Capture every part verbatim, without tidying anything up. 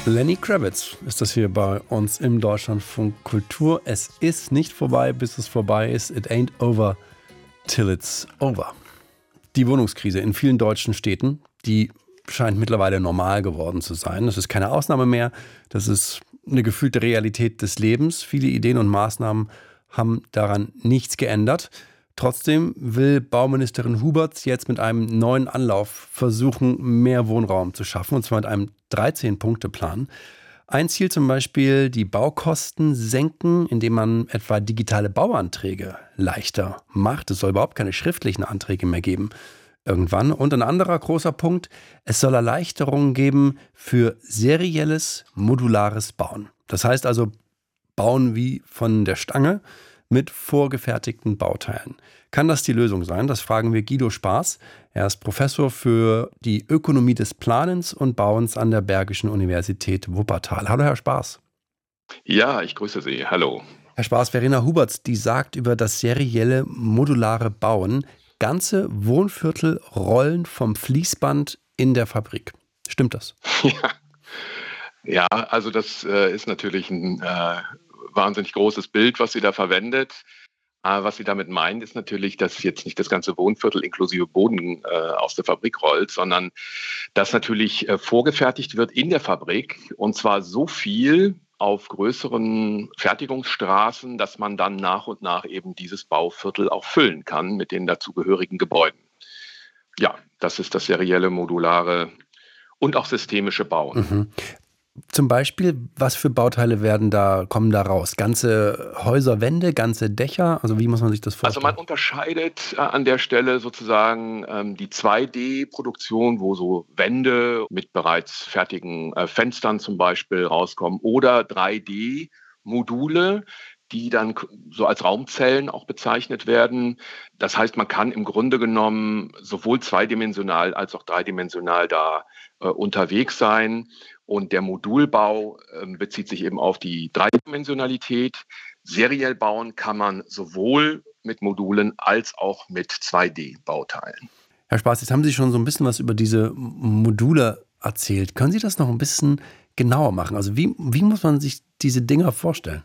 Lenny Kravitz ist das hier bei uns im Deutschlandfunk Kultur. Es ist nicht vorbei, bis es vorbei ist. It ain't over till it's over. Die Wohnungskrise in vielen deutschen Städten, die scheint mittlerweile normal geworden zu sein. Das ist keine Ausnahme mehr. Das ist eine gefühlte Realität des Lebens. Viele Ideen und Maßnahmen haben daran nichts geändert. Trotzdem will Bauministerin Huberts jetzt mit einem neuen Anlauf versuchen, mehr Wohnraum zu schaffen, und zwar mit einem dreizehn-Punkte-Plan. Ein Ziel zum Beispiel, die Baukosten senken, indem man etwa digitale Bauanträge leichter macht. Es soll überhaupt keine schriftlichen Anträge mehr geben irgendwann. Und ein anderer großer Punkt, es soll Erleichterungen geben für serielles, modulares Bauen. Das heißt also, bauen wie von der Stange, mit vorgefertigten Bauteilen. Kann das die Lösung sein? Das fragen wir Guido Spaß. Er ist Professor für die Ökonomie des Planens und Bauens an der Bergischen Universität Wuppertal. Hallo, Herr Spaß. Ja, ich grüße Sie. Hallo. Herr Spaß, Verena Huberts, die sagt über das serielle, modulare Bauen, ganze Wohnviertel rollen vom Fließband in der Fabrik. Stimmt das? Ja, ja also das äh, ist natürlich ein äh, wahnsinnig großes Bild, was sie da verwendet. Aber was sie damit meint, ist natürlich, dass jetzt nicht das ganze Wohnviertel inklusive Boden äh, aus der Fabrik rollt, sondern dass natürlich äh, vorgefertigt wird in der Fabrik, und zwar so viel auf größeren Fertigungsstraßen, dass man dann nach und nach eben dieses Bauviertel auch füllen kann mit den dazugehörigen Gebäuden. Ja, das ist das serielle, modulare und auch systemische Bauen. Mhm. Zum Beispiel, was für Bauteile werden da, kommen da raus? Ganze Häuserwände, ganze Dächer? Also wie muss man sich das vorstellen? Also man unterscheidet äh, an der Stelle sozusagen ähm, die zwei D-Produktion, wo so Wände mit bereits fertigen äh, Fenstern zum Beispiel rauskommen, oder drei D-Module, die dann so als Raumzellen auch bezeichnet werden. Das heißt, man kann im Grunde genommen sowohl zweidimensional als auch dreidimensional da äh, unterwegs sein. Und der Modulbau äh, bezieht sich eben auf die Dreidimensionalität. Seriell bauen kann man sowohl mit Modulen als auch mit zwei D-Bauteilen. Herr Spaß, jetzt haben Sie schon so ein bisschen was über diese Module erzählt. Können Sie das noch ein bisschen genauer machen? Also wie, wie muss man sich diese Dinger vorstellen?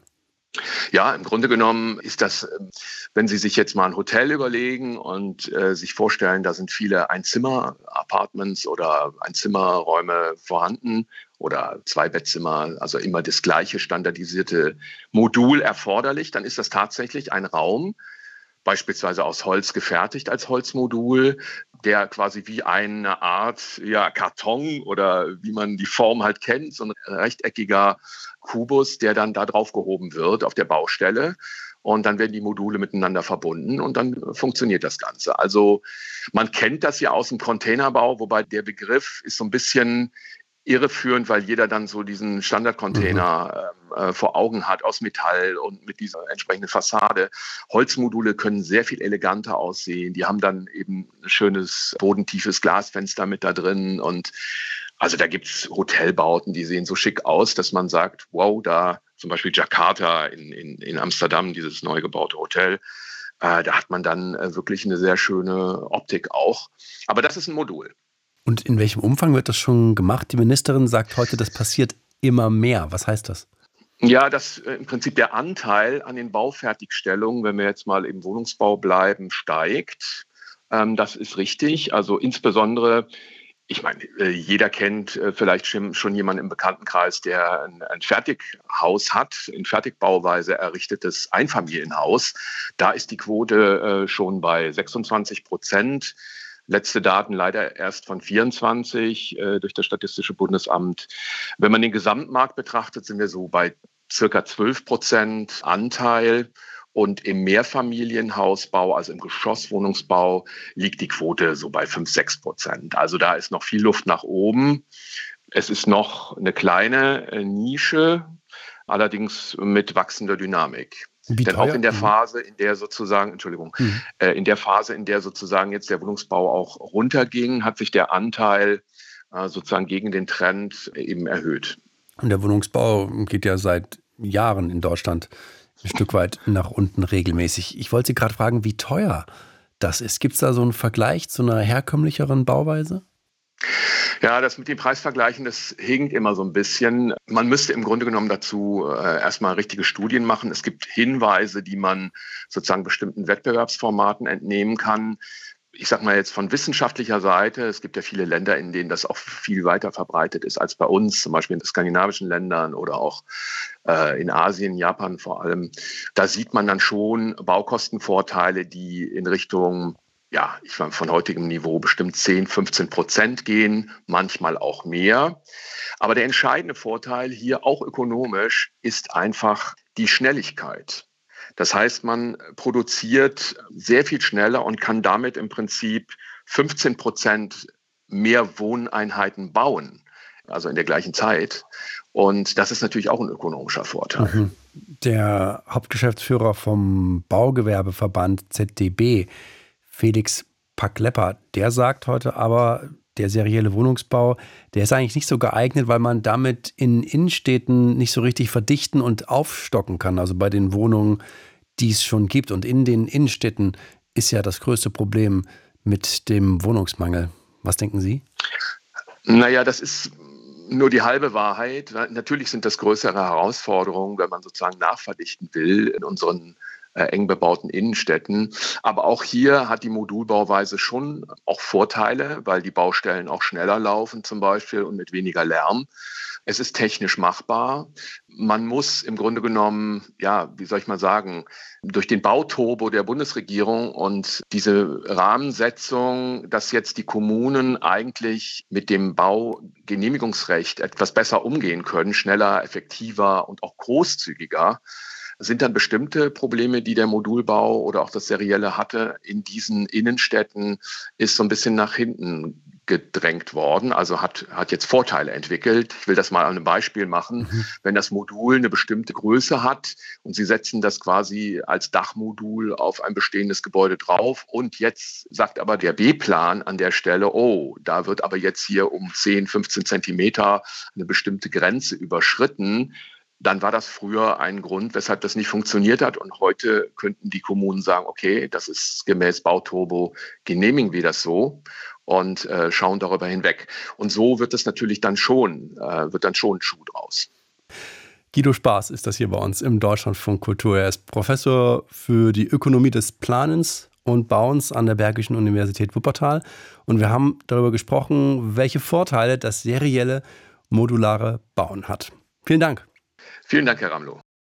Ja, im Grunde genommen ist das, wenn Sie sich jetzt mal ein Hotel überlegen und äh, sich vorstellen, da sind viele Einzimmer-Apartments oder Einzimmerräume vorhanden oder Zwei-Bettzimmer, also immer das gleiche standardisierte Modul erforderlich, dann ist das tatsächlich ein Raum, beispielsweise aus Holz gefertigt als Holzmodul, der quasi wie eine Art ja, Karton oder wie man die Form halt kennt, so ein rechteckiger Kubus, der dann da drauf gehoben wird auf der Baustelle. Und dann werden die Module miteinander verbunden und dann funktioniert das Ganze. Also man kennt das ja aus dem Containerbau, wobei der Begriff ist so ein bisschen irreführend, weil jeder dann so diesen Standardcontainer mhm. äh, vor Augen hat aus Metall und mit dieser entsprechenden Fassade. Holzmodule können sehr viel eleganter aussehen. Die haben dann eben ein schönes bodentiefes Glasfenster mit da drin. Und also da gibt's Hotelbauten, die sehen so schick aus, dass man sagt, wow, da zum Beispiel Jakarta in, in, in Amsterdam, dieses neu gebaute Hotel, äh, da hat man dann äh, wirklich eine sehr schöne Optik auch. Aber das ist ein Modul. Und in welchem Umfang wird das schon gemacht? Die Ministerin sagt heute, das passiert immer mehr. Was heißt das? Ja, dass äh, im Prinzip der Anteil an den Baufertigstellungen, wenn wir jetzt mal im Wohnungsbau bleiben, steigt. Ähm, das ist richtig. Also insbesondere, ich meine, äh, jeder kennt äh, vielleicht schon, schon jemanden im Bekanntenkreis, der ein, ein Fertighaus hat, in Fertigbauweise errichtetes Einfamilienhaus. Da ist die Quote äh, schon bei sechsundzwanzig Prozent. Letzte Daten leider erst von vierundzwanzig äh, durch das Statistische Bundesamt. Wenn man den Gesamtmarkt betrachtet, sind wir so bei circa zwölf Prozent Anteil. Und im Mehrfamilienhausbau, also im Geschosswohnungsbau, liegt die Quote so bei fünf, sechs Prozent. Also da ist noch viel Luft nach oben. Es ist noch eine kleine äh, Nische, allerdings mit wachsender Dynamik. Wie Denn teuer? auch in der Phase, in der sozusagen, Entschuldigung, Mhm. äh, in der Phase, in der sozusagen jetzt der Wohnungsbau auch runterging, hat sich der Anteil äh, sozusagen gegen den Trend eben erhöht. Und der Wohnungsbau geht ja seit Jahren in Deutschland ein Stück weit nach unten regelmäßig. Ich wollte Sie gerade fragen, wie teuer das ist. Gibt es da so einen Vergleich zu einer herkömmlicheren Bauweise? Ja, das mit den Preisvergleichen, das hinkt immer so ein bisschen. Man müsste im Grunde genommen dazu äh, erstmal richtige Studien machen. Es gibt Hinweise, die man sozusagen bestimmten Wettbewerbsformaten entnehmen kann. Ich sage mal jetzt von wissenschaftlicher Seite, es gibt ja viele Länder, in denen das auch viel weiter verbreitet ist als bei uns, zum Beispiel in den skandinavischen Ländern oder auch äh, in Asien, Japan vor allem. Da sieht man dann schon Baukostenvorteile, die in Richtung, ja, ich meine, von heutigem Niveau bestimmt zehn, fünfzehn Prozent gehen, manchmal auch mehr. Aber der entscheidende Vorteil hier auch ökonomisch ist einfach die Schnelligkeit. Das heißt, man produziert sehr viel schneller und kann damit im Prinzip fünfzehn Prozent mehr Wohneinheiten bauen, also in der gleichen Zeit. Und das ist natürlich auch ein ökonomischer Vorteil. Mhm. Der Hauptgeschäftsführer vom Baugewerbeverband Z D B, Felix Packlepper, der sagt heute aber, der serielle Wohnungsbau, der ist eigentlich nicht so geeignet, weil man damit in Innenstädten nicht so richtig verdichten und aufstocken kann. Also bei den Wohnungen, die es schon gibt. Und in den Innenstädten ist ja das größte Problem mit dem Wohnungsmangel. Was denken Sie? Naja, das ist nur die halbe Wahrheit. Natürlich sind das größere Herausforderungen, wenn man sozusagen nachverdichten will in unseren Äh, eng bebauten Innenstädten. Aber auch hier hat die Modulbauweise schon auch Vorteile, weil die Baustellen auch schneller laufen zum Beispiel und mit weniger Lärm. Es ist technisch machbar. Man muss im Grunde genommen, ja, wie soll ich mal sagen, durch den Bauturbo der Bundesregierung und diese Rahmensetzung, dass jetzt die Kommunen eigentlich mit dem Baugenehmigungsrecht etwas besser umgehen können, schneller, effektiver und auch großzügiger, sind dann bestimmte Probleme, die der Modulbau oder auch das Serielle hatte in diesen Innenstädten, ist so ein bisschen nach hinten gedrängt worden, also hat, hat jetzt Vorteile entwickelt. Ich will das mal an einem Beispiel machen. Mhm. Wenn das Modul eine bestimmte Größe hat und Sie setzen das quasi als Dachmodul auf ein bestehendes Gebäude drauf und jetzt sagt aber der B-Plan an der Stelle, oh, da wird aber jetzt hier um zehn, fünfzehn Zentimeter eine bestimmte Grenze überschritten, dann war das früher ein Grund, weshalb das nicht funktioniert hat. Und heute könnten die Kommunen sagen, okay, das ist gemäß Bauturbo, genehmigen wir das so und äh, schauen darüber hinweg. Und so wird es natürlich dann schon, äh, wird dann schon ein Schuh draus. Guido Spaß ist das hier bei uns im Deutschlandfunk Kultur. Er ist Professor für die Ökonomie des Planens und Bauens an der Bergischen Universität Wuppertal. Und wir haben darüber gesprochen, welche Vorteile das serielle modulare Bauen hat. Vielen Dank. Vielen Dank, Herr Ramloh.